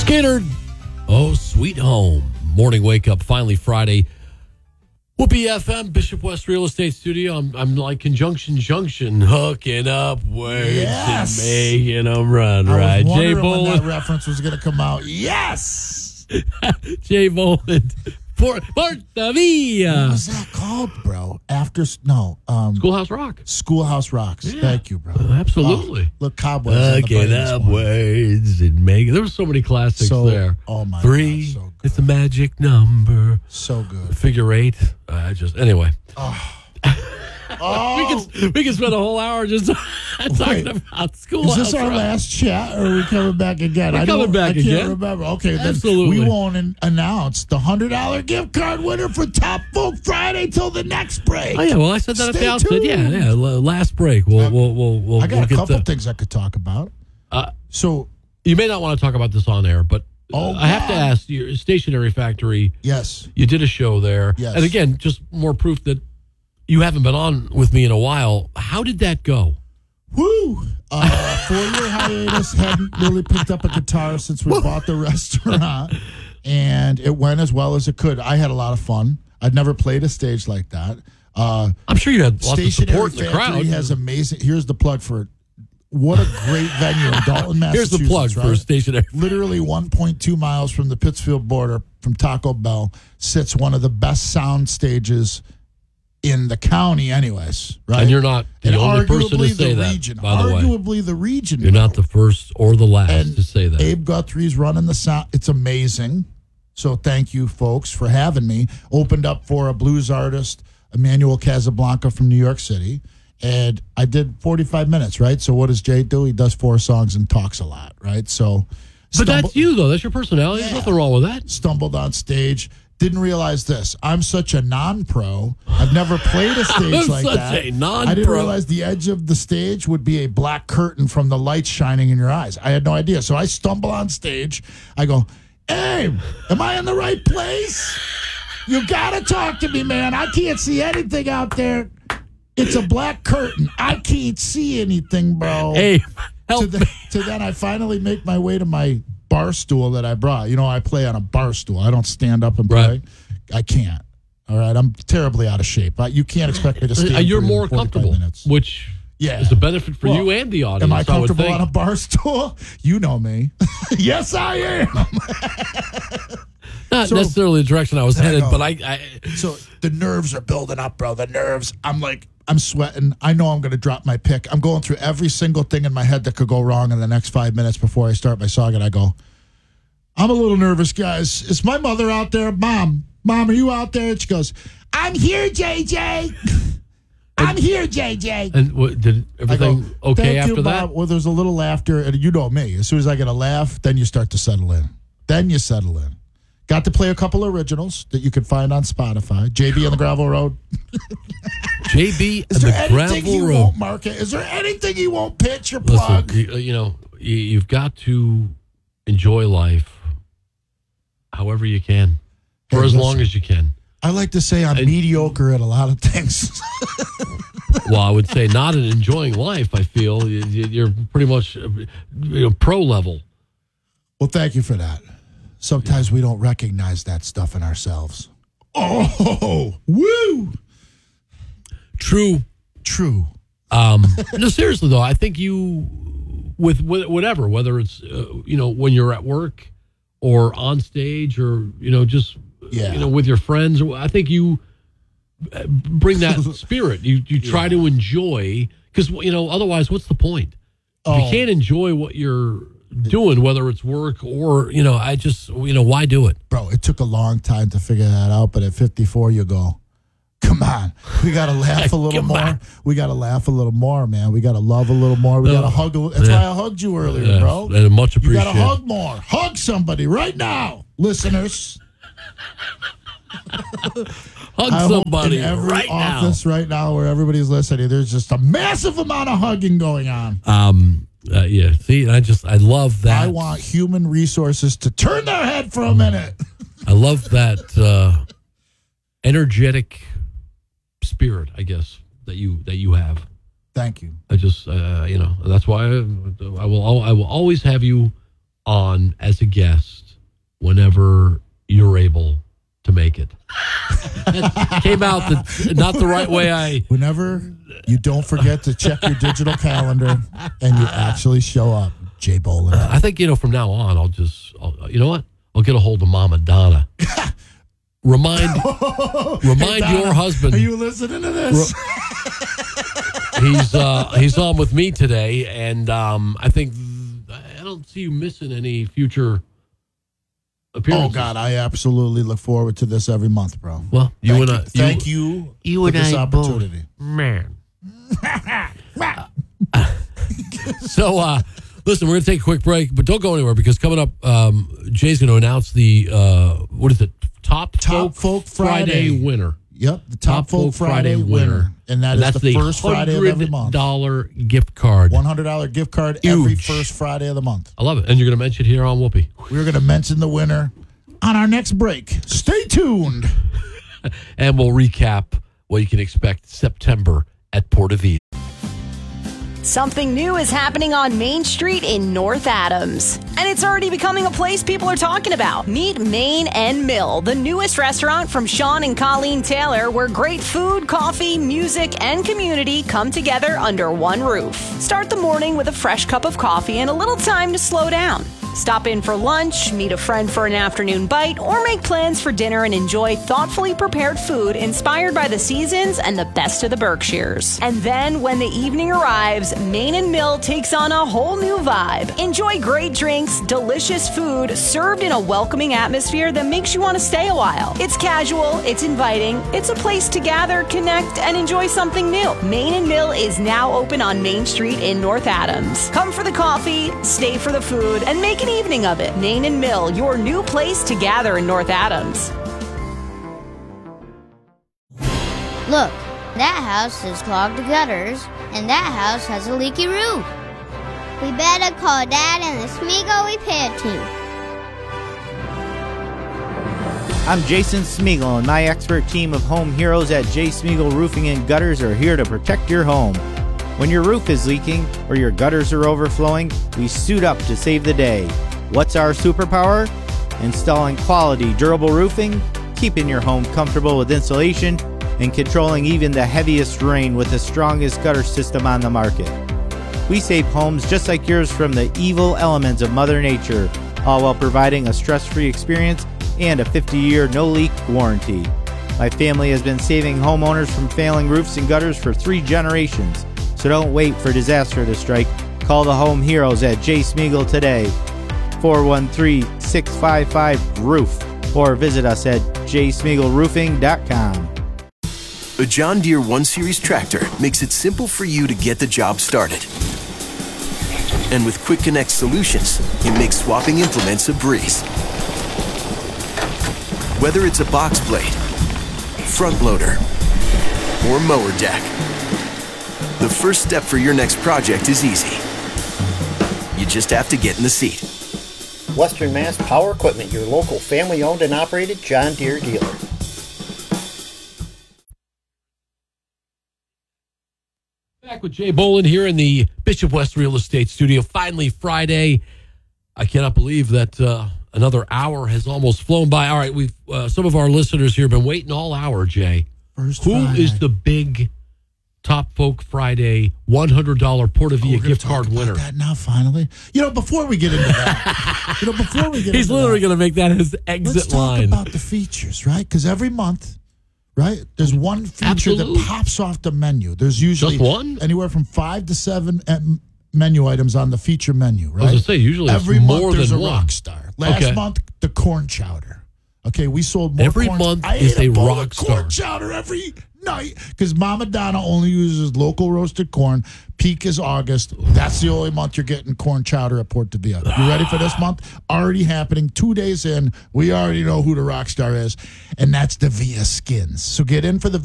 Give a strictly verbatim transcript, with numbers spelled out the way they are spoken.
Skinner. Oh, sweet home. Morning wake up. Finally Friday. Whoopee F M, Bishop West Real Estate Studio. I'm, I'm like Conjunction Junction, hooking up words Yes. and making them run. I Right, was Jay wondering when Boland. that reference was going to come out. Yes. Jay Boland. For Marta What Villa. was that called, bro? After no, um, Schoolhouse Rock. Schoolhouse Rocks. Yeah. Thank you, bro. Absolutely. Oh, look, cobwebs. on the Hooking brain this up morning. words and making. There were so many classics So- there. oh my Three. God, so good. It's a magic number. So good. Figure eight. I just anyway. Oh, We can we can spend a whole hour just talking Wait, about is Schoolhouse this our Rock. last chat, or are we coming back again? We're I coming don't- back I can't again. remember. Okay, then Absolutely. we won't an- announce the hundred dollar gift card winner for Top Folk Friday till the next break. Oh yeah, well I said that at Stay the outset. Yeah, tuned. yeah. l- Last break. We'll Uh, we'll we'll we'll, I got we'll a get couple the, things I could talk about. Uh, So You may not want to talk about this on air, but Oh, I have to God. ask. Your Stationery Factory. yes, You did a show there, Yes. and again, just more proof that you haven't been on with me in a while. How did that go? woo! Uh, four year hiatus. Hadn't really picked up a guitar since we bought the restaurant, and it went as well as it could. I had a lot of fun. I'd never played a stage like that. Uh, I'm sure you had lots of Stationery support in the Factory crowd. has amazing. Here's the plug for it. What a great venue in Dalton, Here's Massachusetts. the plug right? for Stationery. Literally one point two miles from the Pittsfield border, from Taco Bell, sits one of the best sound stages in the county, anyways. Right, And you're not the And only person to arguably say the that, region. by the way. Arguably the region. You're not the first or the last And to say that. Abe Guthrie's running the sound. It's amazing. So thank you, folks, for having me. Opened up for a blues artist, Emmanuel Casablanca from New York City. And I did forty-five minutes, right? So what does Jay do? He does four songs and talks a lot, right? So, But stumble- that's you, though. That's your personality. There's Yeah. nothing wrong with that. stumbled on stage. Didn't realize this. I'm such a non-pro. I've never played a stage I'm like such that. a non-pro. I didn't realize the edge of the stage would be a black curtain from the lights shining in your eyes. I had no idea. So I stumble on stage. I go, Abe, am I in the right place? You got to talk to me, man. I can't see anything out there. It's a black curtain. I can't see anything, bro. Hey, help to, the, to then I finally make my way to my bar stool that I brought. You know, I play on a bar stool. I don't stand up and play. Right. I can't. All right. I'm terribly out of shape. I, you can't expect me to stand Uh, You're for more forty-five comfortable, minutes. which Yeah. is a benefit for Well, you and the audience. Am I would comfortable think. on a bar stool? You know me. Yes, I am. Not So- necessarily the direction I was There I headed, go. but I, I So the nerves are building up, bro. The nerves. I'm like, I'm sweating. I know I'm going to drop my pick. I'm going through every single thing in my head that could go wrong in the next five minutes before I start my song. And I go, I'm a little nervous, guys. Is my mother out there? Mom, Mom, are you out there? And she goes, I'm here, J J. I'm here, J J. and what, did I everything go, okay "Thank after you, that? Bob." Well, there's a little laughter, and you know me. As soon as I get a laugh, then you start to settle in. Then you settle in. Got to play a couple originals that you can find on Spotify. J B on the Gravel Road. J B Is and there the anything he Gravel Road. won't market? Is there anything he won't pitch or Listen, plug? you, you know, you, you've got to enjoy life however you can, for Hey, as listen. long as you can. I like to say I'm And- mediocre at a lot of things. Well, I would say not in enjoying life. I feel You- you- you're pretty much uh, you know, pro level. Well, thank you for that. Sometimes we don't recognize that stuff in ourselves. Oh, woo! True. True. Um, no, seriously though, I think you with wh- whatever, whether it's uh, you know when you're at work or on stage or you know just Yeah. you know with your friends, I think you uh, bring that spirit. You you try Yeah. to enjoy because you know otherwise, what's the point? If you Oh. can't enjoy what you're doing, whether it's work or you know, I just you know why do it? Bro, it took a long time to figure that out, but at fifty-four, you go, come on. We got to laugh a little Come more. on. We got to laugh a little more, man. We got to love a little more. We got to Uh, hug a little. That's yeah. why I hugged you earlier, Yes, bro. and much You got to appreciated. hug more. Hug somebody right now, listeners. Hug I hope somebody in every right office right now where everybody's listening, there's just a massive amount of hugging going on. now. Um, uh, yeah. See, I just I love that. I want human resources to turn their head for a minute. I love that uh, energetic spirit, I guess that you that you have. Thank you. I just uh, you know that's why I, I will al- I will always have you on as a guest whenever you're able to make it. It came out the, not the right way I... Whenever you don't forget to check your digital calendar and you actually show up, Jay Bolin. Uh, I think, you know, from now on, I'll just, I'll, you know what? I'll get a hold of Mama Donna. Remind remind Hey, Donna, your husband. Are you listening to this? he's uh, he's on with me today, and um, I think I don't see you missing any future appearances. Oh, God, I absolutely look forward to this every month, bro. Well, you thank and you, I, thank you, you for and this I opportunity. Both, man. so, uh, listen, we're going to take a quick break, but don't go anywhere because coming up, um, Jay's going to announce the, uh, what is it, Top, Top Folk, Folk Friday. Friday winner. Yep, the Top, Top Folk, Folk Friday, Friday winner. winner. And that and is that's the, the first Friday of every month. one hundred dollar gift card. one hundred dollar gift card Huge. every first Friday of the month. I love it. And you're going to mention it here on Whoopi. We're going to mention the winner on our next break. Stay tuned. And we'll recap what you can expect September at Portavia. Something new is happening on Main Street in North Adams. And it's already becoming a place people are talking about. Meet Main and Mill, the newest restaurant from Sean and Colleen Taylor, where great food, coffee, music, and community come together under one roof. Start the morning with a fresh cup of coffee and a little time to slow down. Stop in for lunch, meet a friend for an afternoon bite, or make plans for dinner and enjoy thoughtfully prepared food inspired by the seasons and the best of the Berkshires. And then, when the evening arrives, Main and Mill takes on a whole new vibe. Enjoy great drinks, delicious food, served in a welcoming atmosphere that makes you want to stay a while. It's casual, it's inviting, it's a place to gather, connect, and enjoy something new. Main and Mill is now open on Main Street in North Adams. Come for the coffee, stay for the food, and make an evening of it. Main and Mill, your new place to gather in North Adams. Look, that house has clogged gutters, and that house has a leaky roof. We better call Dad and the Smeagol repair team. I'm Jason Smeagol, and my expert team of home heroes at J. Smeagol Roofing and Gutters are here to protect your home. When your roof is leaking or your gutters are overflowing, we suit up to save the day. What's our superpower? Installing quality, durable roofing, keeping your home comfortable with insulation, and controlling even the heaviest rain with the strongest gutter system on the market. We save homes just like yours from the evil elements of Mother Nature, all while providing a stress-free experience and a fifty-year no-leak warranty. My family has been saving homeowners from failing roofs and gutters for three generations. So don't wait for disaster to strike. Call the home heroes at J. Smeagol today, four one three, six five five, roof, or visit us at j smeagol roofing dot com. A John Deere one series tractor makes it simple for you to get the job started. And with Quick Connect solutions, it makes swapping implements a breeze. Whether it's a box blade, front loader, or mower deck, the first step for your next project is easy. You just have to get in the seat. Western Mass Power Equipment, your local family-owned and operated John Deere dealer. Back with Jay Bolin here in the Bishop West Real Estate Studio. Finally, Friday. I cannot believe that uh, another hour has almost flown by. All right, we've uh, some of our listeners here have been waiting all hour, Jay. First Who Friday. is the big Top Folk Friday one hundred dollar Portavia oh, gift card winner? That now, finally. You know, before we get into that, you know, before we get He's into literally that, going to make that his exit let's line. talk about the features, right? Because every month, right, there's one feature Absolutely. that pops off the menu. There's usually Just one? anywhere from five to seven em- menu items on the feature menu, right? I was going to say, usually every it's month more there's than a one. rock star. Last Okay. month, the corn chowder. Okay, we sold more Every corn. month I is ate a bowl rock of corn star. chowder every night because Mama Donna only uses local roasted corn. Peak is August. That's the only month you're getting corn chowder at Portavia. You ready for this month? Already happening. Two days in, we already know who the rock star is, and that's the Via Skins. So get in for the